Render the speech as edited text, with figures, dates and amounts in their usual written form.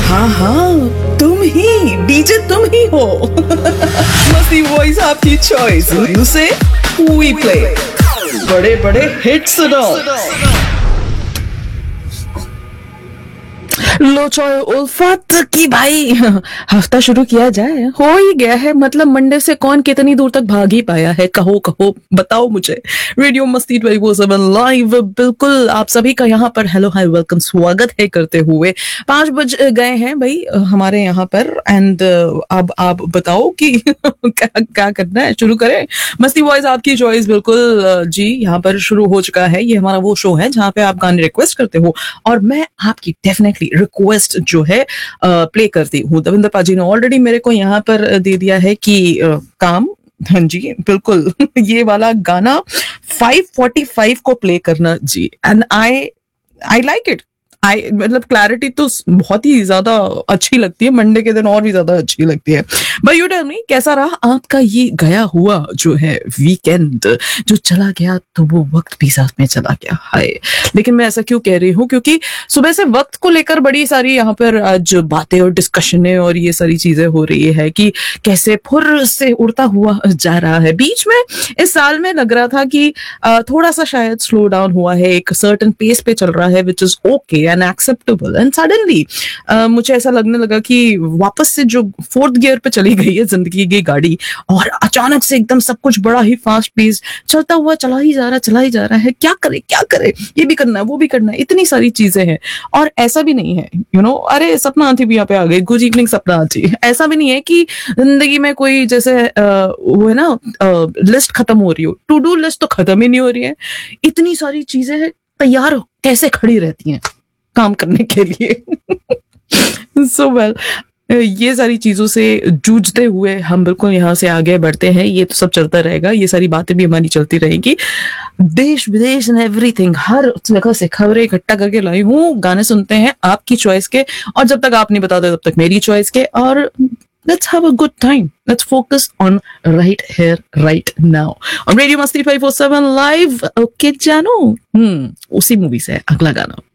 हाँ हाँ, तुम ही डीजे, तुम ही हो। मस्ती वॉइस आपकी चॉइस, से वी प्ले बड़े बड़े हिट्स सुनो। लो चॉय उल्फत की भाई, हफ्ता शुरू किया जाए। हो ही गया है, मतलब मंडे से कौन कितनी दूर तक भाग ही पाया है, कहो कहो बताओ मुझे। रेडियो मस्ती 24/7 लाइव, बिल्कुल आप सभी का यहाँ पर हेलो हाय वेलकम स्वागत है करते हुए 5 बज गए हैं भाई हमारे यहाँ पर। एंड अब आप बताओ कि क्या करना है, शुरू करें। मस्ती वॉइस आपकी चॉइस, बिल्कुल जी यहाँ पर शुरू हो चुका है। ये हमारा वो शो है जहाँ पे आप गाने रिक्वेस्ट करते हो और मैं आपकी डेफिनेटली रिक्वेस्ट जो है प्ले करती हूँ। दविंदर पाजी ने ऑलरेडी मेरे को यहाँ पर दे दिया है कि काम, हाँ जी बिल्कुल ये वाला गाना 5:45 को प्ले करना जी। And I like it. मतलब क्लैरिटी तो बहुत ही ज्यादा अच्छी लगती है, मंडे के दिन और भी ज्यादा अच्छी लगती है। बट यू टेल मी, कैसा रहा आपका ये गया हुआ जो है वीकेंड? जो चला गया तो वो वक्त भी साथ में चला गया, हाय। लेकिन मैं ऐसा क्यों कह रही हूँ, क्योंकि सुबह से वक्त को लेकर बड़ी सारी यहाँ पर आज बातें और डिस्कशनें और ये सारी चीजें हो रही है कि कैसे फुर से उड़ता हुआ जा रहा है। बीच में इस साल में लग रहा था कि थोड़ा सा शायद स्लो डाउन हुआ है, एक सर्टेन पेस पे चल रहा है which is okay and acceptable. And suddenly मुझे ऐसा लगने लगा कि वापस से जो 4th गियर पे चली गई है जिंदगी की गाड़ी, और अचानक से एकदम सब कुछ बड़ा ही फास्ट पेस चलता हुआ चला ही जा रहा है। क्या करे, ये भी करना है, वो भी करना है, इतनी सारी चीजें हैं। और ऐसा भी नहीं है अरे सपना आंटी भी यहाँ पे आ गई, गुड इवनिंग सपना आंटी। ऐसा भी नहीं है कि जिंदगी में कोई जैसे वो है ना लिस्ट खत्म हो रही हो, टू डू लिस्ट तो खत्म ही नहीं हो रही है। इतनी सारी चीजें तैयार कैसे खड़ी रहती हैं काम करने के लिए। सो वेल, ये सारी चीजों से जूझते हुए हम बिल्कुल यहाँ से आगे बढ़ते हैं। ये तो सब चलता रहेगा, ये सारी बातें भी हमारी चलती रहेंगी। देश विदेश एंड एवरीथिंग, हर जगह से खबरें इकट्ठा करके लाई हूँ। गाने सुनते हैं आपकी चॉइस के, और जब तक आप नहीं बताते तब तक मेरी चॉइस के। और let's have a good time. Let's focus on right here, right now. On Radio Masti 547 Live. Okay, जानो उसी मूवी से अगला गाना।